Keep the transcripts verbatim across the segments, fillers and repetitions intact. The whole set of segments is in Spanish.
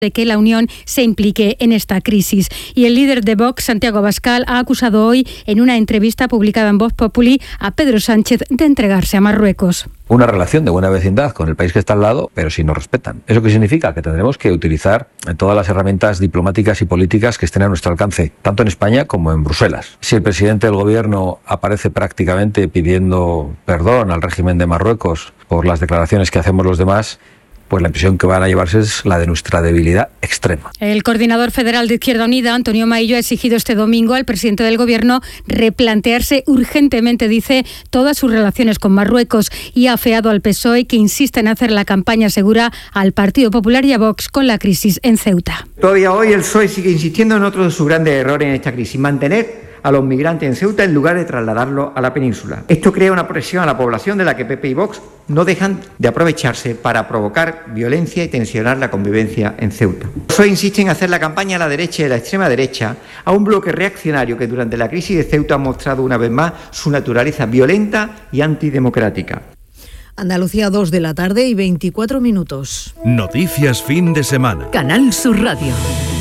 de que la Unión se implique en esta crisis. Y el líder de Vox, Santiago Abascal, ha acusado hoy en una entrevista publicada en Voz Populi a Pedro Sánchez de entregarse a Marruecos. Una relación de buena vecindad con el país que está al lado, pero si nos respetan. ¿Eso qué significa? Que tendremos que utilizar todas las herramientas diplomáticas y políticas que estén a nuestro alcance, tanto en España como en Bruselas. Si el presidente del gobierno aparece prácticamente pidiendo perdón al régimen de Marruecos por las declaraciones que hacemos los demás, pues la impresión que van a llevarse es la de nuestra debilidad extrema. El coordinador federal de Izquierda Unida, Antonio Maillo, ha exigido este domingo al presidente del Gobierno replantearse urgentemente, dice, todas sus relaciones con Marruecos, y ha afeado al P S O E, que insiste en hacer la campaña segura al Partido Popular y a Vox con la crisis en Ceuta. Todavía hoy el P S O E sigue insistiendo en otro de sus grandes errores en esta crisis: mantener a los migrantes en Ceuta en lugar de trasladarlos a la península. Esto crea una presión a la población de la que P P y Vox no dejan de aprovecharse para provocar violencia y tensionar la convivencia en Ceuta. El P S O E insiste en hacer la campaña a la derecha y a la extrema derecha, a un bloque reaccionario que durante la crisis de Ceuta ha mostrado una vez más su naturaleza violenta y antidemocrática. Andalucía, dos de la tarde y veinticuatro minutos. Noticias fin de semana. Canal Sur Radio.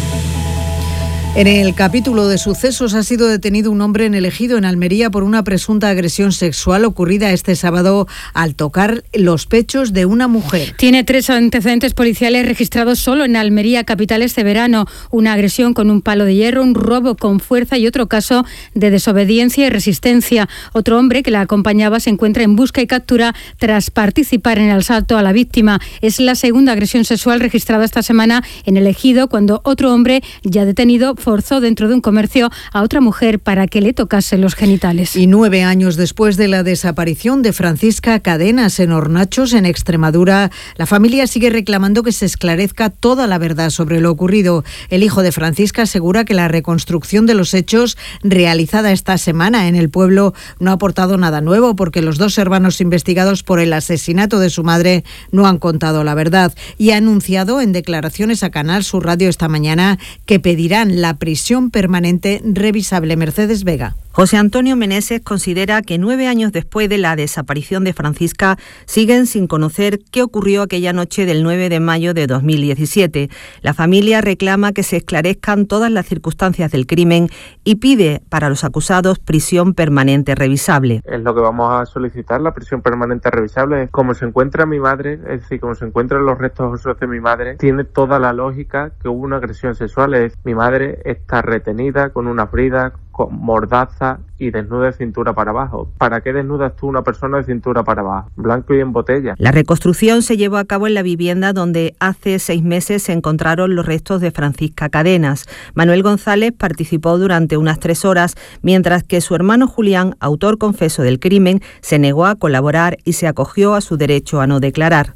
En el capítulo de sucesos ha sido detenido un hombre en el Ejido, en Almería, por una presunta agresión sexual ocurrida este sábado al tocar los pechos de una mujer. Tiene tres antecedentes policiales registrados solo en Almería capital este verano: una agresión con un palo de hierro, un robo con fuerza y otro caso de desobediencia y resistencia. Otro hombre que la acompañaba se encuentra en busca y captura tras participar en el asalto a la víctima. Es la segunda agresión sexual registrada esta semana en el Ejido, cuando otro hombre ya detenido forzó dentro de un comercio a otra mujer para que le tocase los genitales. Y nueve años después de la desaparición de Francisca Cadenas en Hornachos, en Extremadura, la familia sigue reclamando que se esclarezca toda la verdad sobre lo ocurrido. El hijo de Francisca asegura que la reconstrucción de los hechos realizada esta semana en el pueblo no ha aportado nada nuevo, porque los dos hermanos investigados por el asesinato de su madre no han contado la verdad, y ha anunciado en declaraciones a Canal Sur Radio esta mañana que pedirán la prisión permanente revisable. Mercedes Vega. José Antonio Meneses considera que nueve años después de la desaparición de Francisca siguen sin conocer qué ocurrió aquella noche del nueve de mayo de dos mil diecisiete. La familia reclama que se esclarezcan todas las circunstancias del crimen y pide para los acusados prisión permanente revisable. Es lo que vamos a solicitar, la prisión permanente revisable. Como se encuentra mi madre, es decir, como se encuentran los restos óseos de mi madre, tiene toda la lógica que hubo una agresión sexual. Es, mi madre está retenida con una brida, con mordaza y desnuda de cintura para abajo. ¿Para qué desnudas tú una persona de cintura para abajo? Blanco y en botella. La reconstrucción se llevó a cabo en la vivienda donde hace seis meses se encontraron los restos de Francisca Cadenas. Manuel González participó durante unas tres horas, mientras que su hermano Julián, autor confeso del crimen, se negó a colaborar y se acogió a su derecho a no declarar.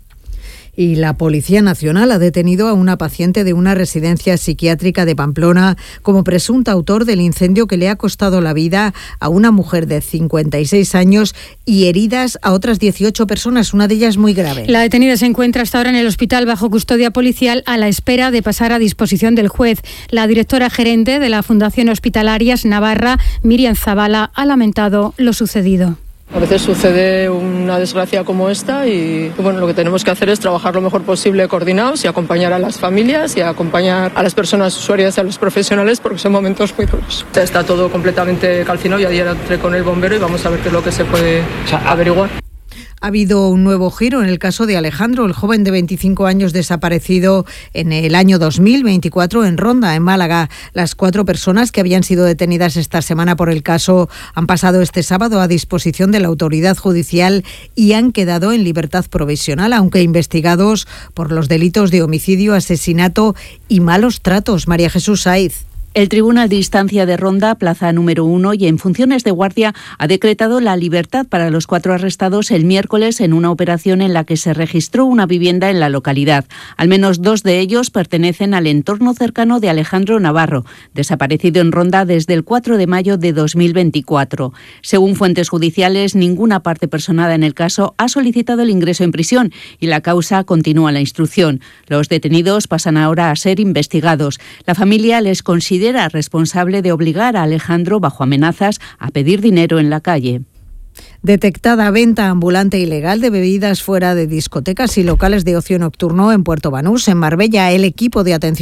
Y la Policía Nacional ha detenido a una paciente de una residencia psiquiátrica de Pamplona como presunta autor del incendio que le ha costado la vida a una mujer de cincuenta y seis años y heridas a otras dieciocho personas, una de ellas muy grave. La detenida se encuentra hasta ahora en el hospital bajo custodia policial, a la espera de pasar a disposición del juez. La directora gerente de la Fundación Hospitalarias Navarra, Miriam Zavala, ha lamentado lo sucedido. A veces sucede una desgracia como esta y bueno, lo que tenemos que hacer es trabajar lo mejor posible coordinados y acompañar a las familias y acompañar a las personas usuarias y a los profesionales, porque son momentos muy duros. Está todo completamente calcinado y ayer entré con el bombero y vamos a ver qué es lo que se puede averiguar. Ha habido un nuevo giro en el caso de Alejandro, el joven de veinticinco años desaparecido en el año dos mil veinticuatro en Ronda, en Málaga. Las cuatro personas que habían sido detenidas esta semana por el caso han pasado este sábado a disposición de la autoridad judicial y han quedado en libertad provisional, aunque investigados por los delitos de homicidio, asesinato y malos tratos. María Jesús Saiz. El Tribunal de Instancia de Ronda, plaza número uno, y en funciones de guardia, ha decretado la libertad para los cuatro arrestados el miércoles en una operación en la que se registró una vivienda en la localidad. Al menos dos de ellos pertenecen al entorno cercano de Alejandro Navarro, desaparecido en Ronda desde el cuatro de mayo de dos mil veinticuatro. Según fuentes judiciales, ninguna parte personada en el caso ha solicitado el ingreso en prisión y la causa continúa la instrucción. Los detenidos pasan ahora a ser investigados. La familia les considera responsable de obligar a Alejandro, bajo amenazas, a pedir dinero en la calle. Detectada venta ambulante ilegal de bebidas fuera de discotecas y locales de ocio nocturno en Puerto Banús, en Marbella. El equipo de atención